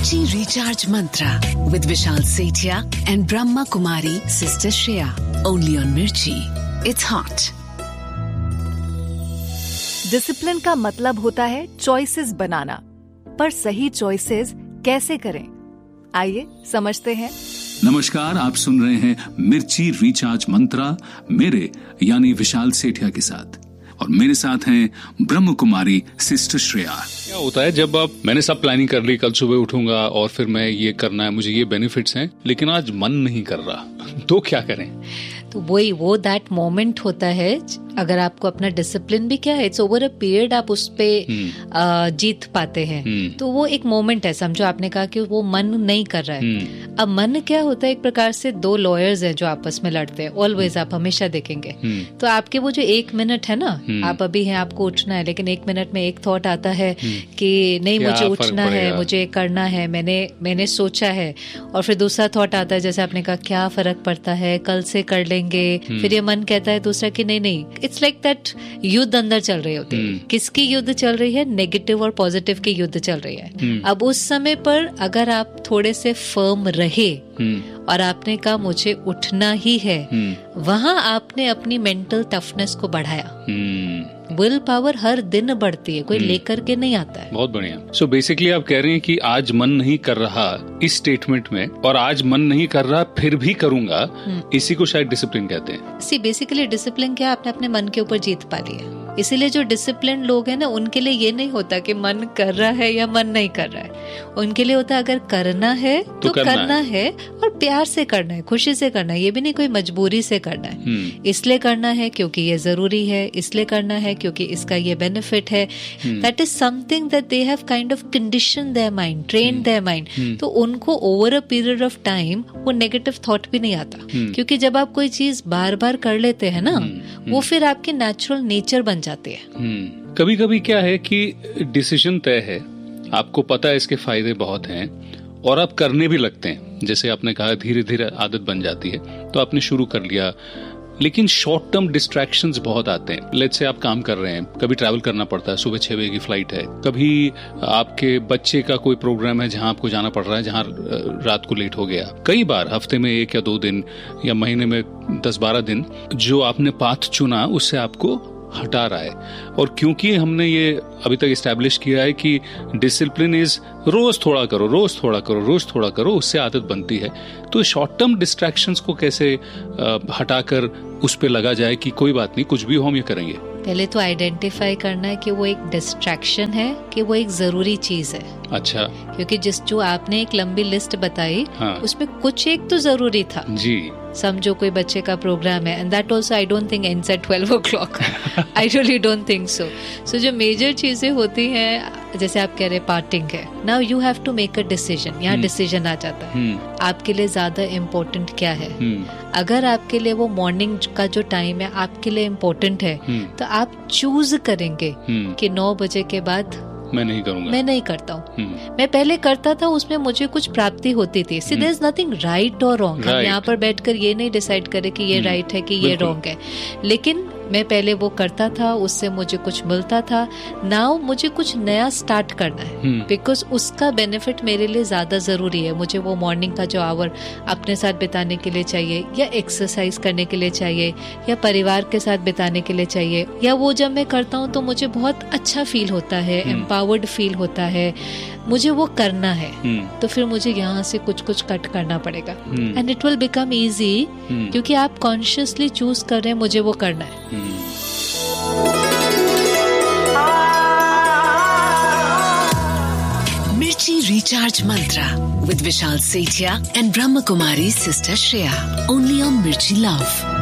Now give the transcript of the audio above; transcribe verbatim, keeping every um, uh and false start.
Mirchi Recharge Mantra with Vishal Sethia and Brahma Kumari Sister Shreya. Only on Mirchi. It's hot. Discipline का मतलब होता है choices बनाना, पर सही चॉइसेस कैसे करें, आइए समझते हैं। नमस्कार, आप सुन रहे हैं मिर्ची रिचार्ज मंत्रा मेरे यानी विशाल सेठिया के साथ, और मेरे साथ हैं ब्रह्म कुमारी सिस्टर श्रेया। क्या होता है जब आप मैंने सब प्लानिंग कर ली, कल सुबह उठूंगा और फिर मैं ये करना है, मुझे ये बेनिफिट्स हैं, लेकिन आज मन नहीं कर रहा, तो क्या करें? तो वही वो दैट मोमेंट होता है। अगर आपको अपना डिसिप्लिन भी क्या है, इट्स ओवर अ पीरियड आप उस पे hmm. जीत पाते हैं, hmm. तो वो एक मोमेंट है। समझो आपने कहा कि वो मन नहीं कर रहा है। hmm. अब मन क्या होता है, एक प्रकार से दो लॉयर्स हैं जो आपस में लड़ते हैं ऑलवेज, आप हमेशा देखेंगे। hmm. तो आपके वो जो एक मिनट है ना, hmm. आप अभी हैं, आपको उठना है, लेकिन एक मिनट में एक थॉट आता है hmm. कि नहीं मुझे उठना है, मुझे करना है, मैंने मैंने सोचा है, और फिर दूसरा थॉट आता है जैसे आपने कहा क्या फर्क पड़ता है, कल से कर लेंगे। hmm. फिर ये मन कहता है दूसरा कि नहीं नहीं, इट्स लाइक दैट युद्ध अंदर चल रहे होते हैं। hmm. किसकी युद्ध चल रही है? नेगेटिव और पॉजिटिव की युद्ध चल रही है। hmm. अब उस समय पर अगर आप थोड़े से फर्म रहे hmm. और आपने कहा मुझे उठना ही है, hmm. वहां आपने अपनी मेंटल टफनेस को बढ़ाया। hmm. विल पावर हर दिन बढ़ती है, कोई hmm. लेकर के नहीं आता है। बहुत बढ़िया। सो बेसिकली आप कह रहे हैं कि आज मन नहीं कर रहा इस स्टेटमेंट में, और आज मन नहीं कर रहा फिर भी करूंगा, hmm. इसी को शायद डिसिप्लिन कहते हैं। सी बेसिकली डिसिप्लिन क्या, आपने अपने मन के ऊपर जीत पा ली है। इसीलिए जो डिसिप्लिन लोग हैं ना, उनके लिए ये नहीं होता कि मन कर रहा है या मन नहीं कर रहा है। उनके लिए होता है अगर करना है तो, तो करना, करना है।, है और प्यार से करना है, खुशी से करना है। ये भी नहीं कोई मजबूरी से करना है। hmm. इसलिए करना है क्योंकि ये जरूरी है, इसलिए करना है क्योंकि इसका ये बेनिफिट है। That is something that they have kind of condition their mind, train their mind. तो उनको over a period of time वो नेगेटिव थॉट भी नहीं आता। hmm. क्योंकि जब आप कोई चीज बार बार कर लेते हैं ना, hmm. वो फिर आपके नेचुरल नेचर बन जाते हैं। hmm. कभी कभी क्या है कि डिसीजन तय है, आपको पता है इसके फायदे बहुत हैं, और आप करने भी लगते हैं। जैसे आपने कहा धीरे धीरे आदत बन जाती है, तो आपने शुरू कर लिया, लेकिन शॉर्ट टर्म डिस्ट्रैक्शंस बहुत आते हैं। लेट्स से आप काम कर रहे हैं, कभी ट्रैवल करना पड़ता है, सुबह छह बजे की फ्लाइट है, कभी आपके बच्चे का कोई प्रोग्राम है जहां आपको जाना पड़ रहा है, जहां रात को लेट हो गया। कई बार हफ्ते में एक या दो दिन या महीने में दस बारह दिन जो आपने पाथ चुना उससे आपको हटा रहा है। और क्योंकि हमने ये अभी तक इस्टेब्लिश किया है कि डिसिप्लिन इज रोज थोड़ा करो, रोज थोड़ा करो, रोज थोड़ा करो, उससे आदत बनती है। तो शॉर्ट टर्म डिस्ट्रैक्शंस को कैसे हटाकर उस पे लगा जाए कि कोई बात नहीं, कुछ भी हो हम ये करेंगे। पहले तो आइडेंटिफाई करना है कि वो एक डिस्ट्रैक्शन है कि वो एक जरूरी चीज है। अच्छा। क्योंकि जिस जो आपने एक लंबी लिस्ट बताई, हाँ. उसमें कुछ एक तो जरूरी था जी। समझो कोई बच्चे का प्रोग्राम है, and that also I don't think ends at twelve O clock. I really don't think so. सो जो मेजर चीजें होती हैं, जैसे आप कह रहे पार्टिंग है, now you have to make a decision. यहाँ डिसीजन आ जाता है, hmm. आपके लिए ज्यादा इम्पोर्टेंट क्या है। hmm. अगर आपके लिए वो मॉर्निंग का जो टाइम है आपके लिए इम्पोर्टेंट है, hmm. तो आप चूज करेंगे hmm. कि नौ बजे के बाद मैं नहीं करूंगा, मैं नहीं करता हूँ। hmm. मैं पहले करता था, उसमें मुझे कुछ प्राप्ति होती थी। सी देयर इज नथिंग राइट और रॉन्ग। हम यहाँ पर बैठकर ये नहीं डिसाइड करें कि ये राइट hmm. है कि ये रॉन्ग है, लेकिन मैं पहले वो करता था, उससे मुझे कुछ मिलता था। नाउ मुझे कुछ नया स्टार्ट करना है, बिकॉज hmm. उसका बेनिफिट मेरे लिए ज्यादा जरूरी है। मुझे वो मॉर्निंग का जो आवर अपने साथ बिताने के लिए चाहिए, या एक्सरसाइज करने के लिए चाहिए, या परिवार के साथ बिताने के लिए चाहिए, या वो जब मैं करता हूँ तो मुझे बहुत अच्छा फील होता है, एम्पावर्ड hmm. फील होता है, मुझे वो करना है। hmm. तो फिर मुझे यहाँ से कुछ कुछ कट करना पड़ेगा, and it will become easy, क्योंकि आप कॉन्शियसली चूज कर रहे हैं मुझे वो करना है। hmm. Mirchi Recharge Mantra with Vishal Sethia and Brahma Kumari Sister Shreya. Only on Mirchi Love.